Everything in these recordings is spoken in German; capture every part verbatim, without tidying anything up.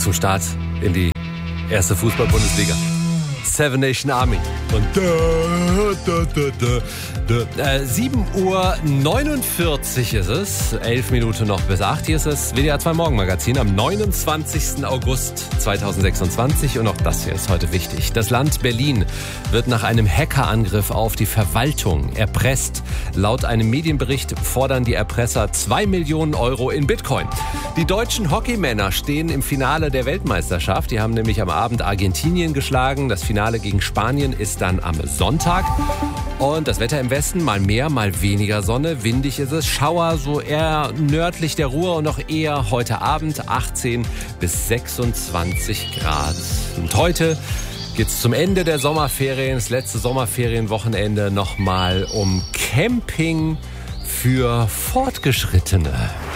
zum Start in die erste Fußball-Bundesliga. Seven Nation Army. Und da, da, da, da, da. Äh, sieben Uhr neunundvierzig ist es. Elf Minuten noch bis acht. Hier ist das W D R zwei Morgenmagazin am neunundzwanzigsten August zweitausendsechsundzwanzig. Und auch das hier ist heute wichtig. Das Land Berlin wird nach einem Hackerangriff auf die Verwaltung erpresst. Laut einem Medienbericht fordern die Erpresser zwei Millionen Euro in Bitcoin. Die deutschen Hockeymänner stehen im Finale der Weltmeisterschaft. Die haben nämlich am Abend Argentinien geschlagen. Das Finale gegen Spanien ist dann am Sonntag. Und das Wetter im Westen, mal mehr, mal weniger Sonne. Windig ist es. Schauer so eher nördlich der Ruhr und noch eher heute Abend achtzehn bis sechsundzwanzig Grad. Und heute geht's zum Ende der Sommerferien, das letzte Sommerferienwochenende, nochmal um Camping für Fortgeschrittene.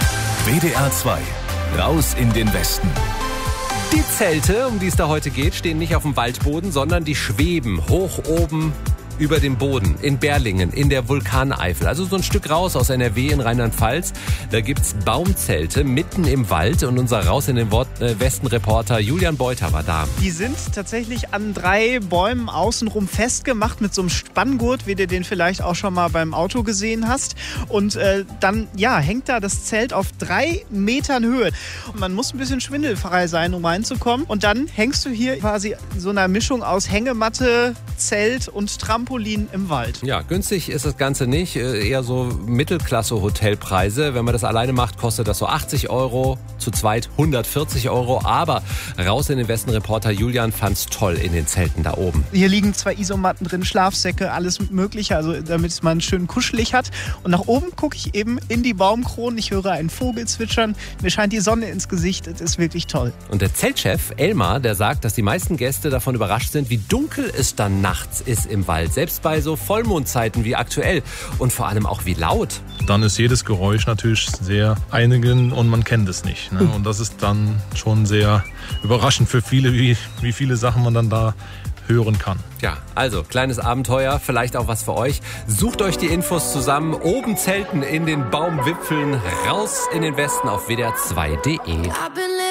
W D R zwei, raus in den Westen. Die Zelte, um die es da heute geht, stehen nicht auf dem Waldboden, sondern die schweben hoch oben über dem Boden in Berlingen, in der Vulkaneifel. Also so ein Stück raus aus N R W in Rheinland-Pfalz. Da gibt's Baumzelte mitten im Wald und unser Raus in den Westen-Reporter Julian Beuter war da. Die sind tatsächlich an drei Bäumen außenrum festgemacht mit so einem Spanngurt, wie du den vielleicht auch schon mal beim Auto gesehen hast. Und äh, dann ja, hängt da das Zelt auf drei Metern Höhe. Und man muss ein bisschen schwindelfrei sein, um reinzukommen. Und dann hängst du hier quasi in so einer Mischung aus Hängematte, Zelt und Trampolin im Wald. Ja, günstig ist das Ganze nicht. Eher so Mittelklasse-Hotelpreise. Wenn man das alleine macht, kostet das so achtzig Euro, zu zweit hundertvierzig Euro. Aber Raus in den Westen-Reporter Julian fand's toll in den Zelten da oben. Hier liegen zwei Isomatten drin, Schlafsäcke, alles Mögliche, also damit man schön kuschelig hat. Und nach oben gucke ich eben in die Baumkronen. Ich höre einen Vogel zwitschern. Mir scheint die Sonne ins Gesicht. Es ist wirklich toll. Und der Zeltchef Elmar, der sagt, dass die meisten Gäste davon überrascht sind, wie dunkel es dann nachts ist im Wald. Selbst bei so Vollmondzeiten wie aktuell. Und vor allem auch wie laut. Dann ist jedes Geräusch natürlich sehr einigend und man kennt es nicht. Ne? Und das ist dann schon sehr überraschend für viele, wie, wie viele Sachen man dann da hören kann. Ja, also kleines Abenteuer, vielleicht auch was für euch. Sucht euch die Infos zusammen. Oben zelten in den Baumwipfeln, raus in den Westen auf W D R zwei punkt de.